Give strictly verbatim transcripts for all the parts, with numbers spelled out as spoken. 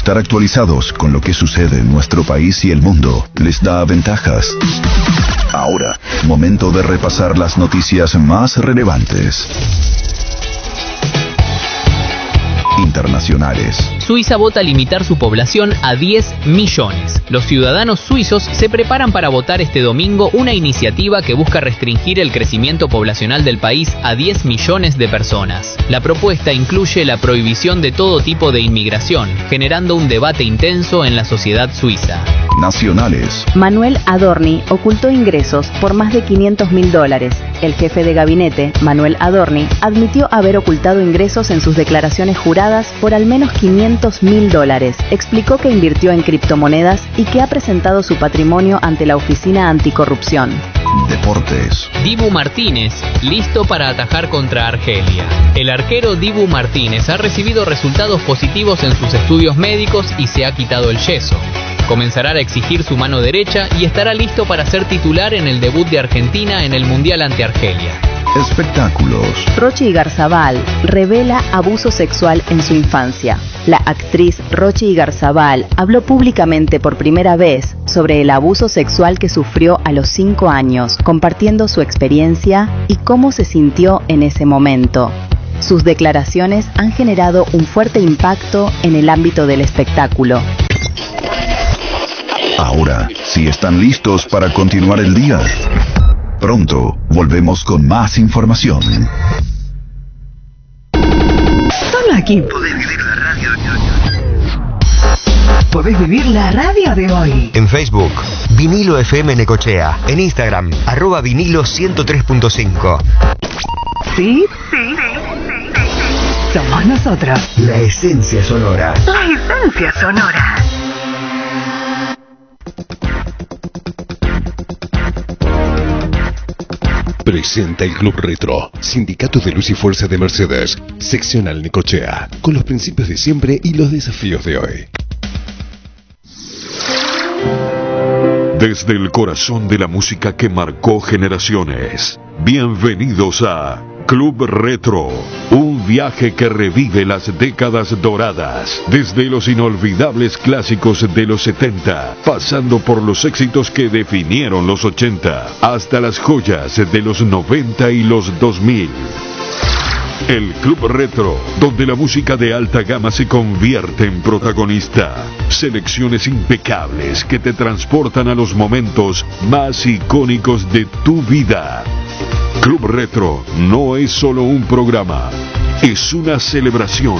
Estar actualizados con lo que sucede en nuestro país y el mundo les da ventajas. Ahora, momento de repasar las noticias más relevantes. Internacionales. Suiza vota limitar su población a diez millones. Los ciudadanos suizos se preparan para votar este domingo una iniciativa que busca restringir el crecimiento poblacional del país a diez millones de personas. La propuesta incluye la prohibición de todo tipo de inmigración, generando un debate intenso en la sociedad suiza. Nacionales. Manuel Adorni ocultó ingresos por más de quinientos mil dólares. El jefe de gabinete, Manuel Adorni, admitió haber ocultado ingresos en sus declaraciones juradas por al menos quinientos mil dólares. Explicó que invirtió en criptomonedas y que ha presentado su patrimonio ante la Oficina Anticorrupción. Deportes. Dibu Martínez, listo para atajar contra Argelia. El arquero Dibu Martínez ha recibido resultados positivos en sus estudios médicos y se ha quitado el yeso. Comenzará a exigir su mano derecha y estará listo para ser titular en el debut de Argentina en el Mundial ante Argelia. Espectáculos. Rochi Igarzabal revela abuso sexual en su infancia. La actriz Rochi Igarzabal habló públicamente por primera vez sobre el abuso sexual que sufrió a los cinco años, compartiendo su experiencia y cómo se sintió en ese momento. Sus declaraciones han generado un fuerte impacto en el ámbito del espectáculo. Ahora, si están listos para continuar el día, pronto volvemos con más información. Solo aquí podés vivir la radio de hoy. Podés vivir la radio de hoy. En Facebook, Vinilo F M Necochea. En Instagram, arroba vinilo ciento tres punto cinco. ¿Sí? Sí. Somos nosotros. La esencia sonora. La esencia sonora. Presenta el Club Retro, Sindicato de Luz y Fuerza de Mercedes, seccional Necochea, con los principios de siempre y los desafíos de hoy. Desde el corazón de la música que marcó generaciones, bienvenidos a Club Retro, un viaje que revive las décadas doradas, desde los inolvidables clásicos de los setenta, pasando por los éxitos que definieron los ochenta, hasta las joyas de los noventa y los dos mil. El Club Retro, donde la música de alta gama se convierte en protagonista. Selecciones impecables que te transportan a los momentos más icónicos de tu vida. Club Retro no es solo un programa, es una celebración.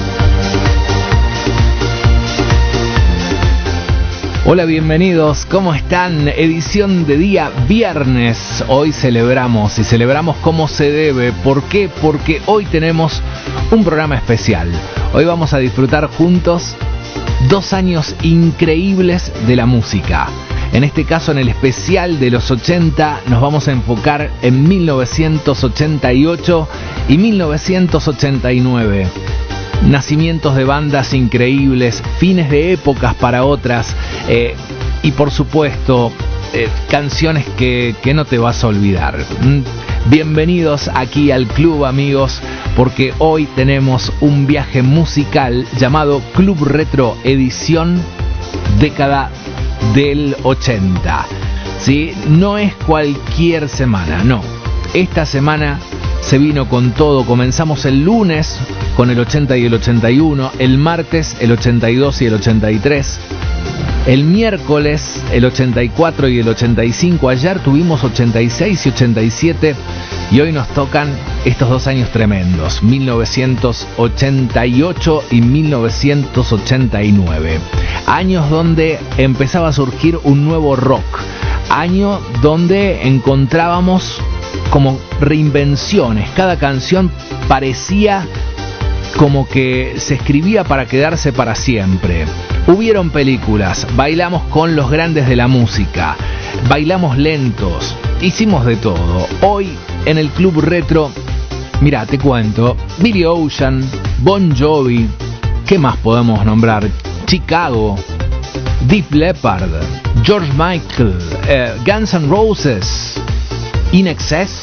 Hola, bienvenidos, ¿cómo están? Edición de día viernes. Hoy celebramos y celebramos como se debe. ¿Por qué? Porque hoy tenemos un programa especial. Hoy vamos a disfrutar juntos dos años increíbles de la música. En este caso, en el especial de los ochenta, nos vamos a enfocar en mil novecientos ochenta y ocho y mil novecientos ochenta y nueve. Nacimientos de bandas increíbles, fines de épocas para otras, eh, y por supuesto, eh, canciones que, que no te vas a olvidar. ¿Mm? Bienvenidos aquí al club, amigos, porque hoy tenemos un viaje musical llamado Club Retro Edición Década del ochenta. ¿Sí? No es cualquier semana, no. Esta semana se vino con todo. Comenzamos el lunes con el ochenta y el ochenta y uno, el martes el ochenta y dos y el ochenta y tres, el miércoles el ochenta y cuatro y el ochenta y cinco, ayer tuvimos ochenta y seis y ochenta y siete y hoy nos tocan estos dos años tremendos, mil novecientos ochenta y ocho y mil novecientos ochenta y nueve. Años donde empezaba a surgir un nuevo rock, año donde encontrábamos como reinvenciones, cada canción parecía como que se escribía para quedarse para siempre. Hubieron películas, bailamos con los grandes de la música, bailamos lentos, hicimos de todo. Hoy en el Club Retro, mira, te cuento, Billy Ocean, Bon Jovi, ¿qué más podemos nombrar? Chicago, Def Leppard, George Michael, eh, Guns N' Roses, In Excess,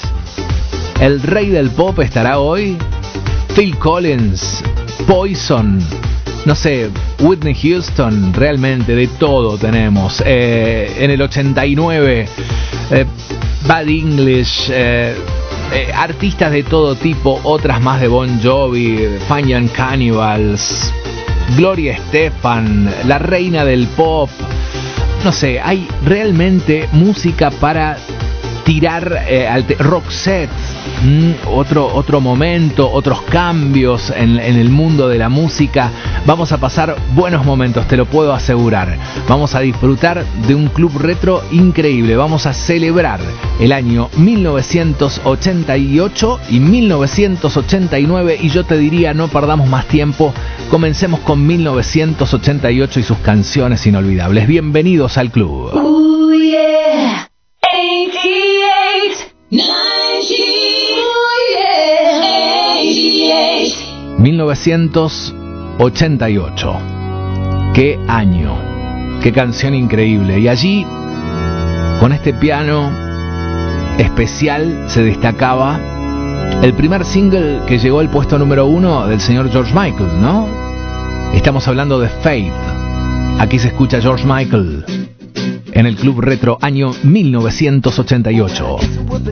el rey del pop estará hoy, Phil Collins, Poison, no sé, Whitney Houston, realmente de todo tenemos. Eh, en el ochenta y nueve, eh, Bad English, eh, eh, artistas de todo tipo, otras más de Bon Jovi, Fine and Cannibals, Gloria Estefan, la reina del pop. No sé, hay realmente música para tirar eh, al te- Roxette, mm, otro, otro momento, otros cambios en, en el mundo de la música. Vamos a pasar buenos momentos, te lo puedo asegurar. Vamos a disfrutar de un club retro increíble. Vamos a celebrar el año mil novecientos ochenta y ocho y mil novecientos ochenta y nueve, y yo te diría, no perdamos más tiempo, comencemos con mil novecientos ochenta y ocho y sus canciones inolvidables. Bienvenidos al club. Ooh, yeah. eighty-eight, ninety, ooh, yeah. eighty-eight. mil novecientos ochenta y ocho. Qué año, qué canción increíble. Y allí, con este piano especial, se destacaba el primer single que llegó al puesto número uno del señor George Michael, ¿no? Estamos hablando de Faith. Aquí se escucha George Michael en el Club Retro, año mil novecientos ochenta y ocho.